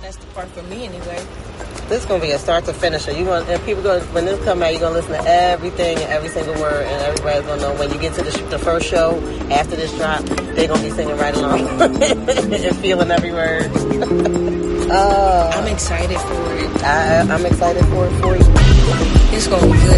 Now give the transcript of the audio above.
That's the part for me anyway. This is gonna be a start to finish. People when this come out, you're gonna listen to everything and every single word, and everybody's gonna know when you get to the first show after this drop, they're gonna be singing right along and feeling every word. I'm excited for it. I'm excited for it for you. It's gonna be good.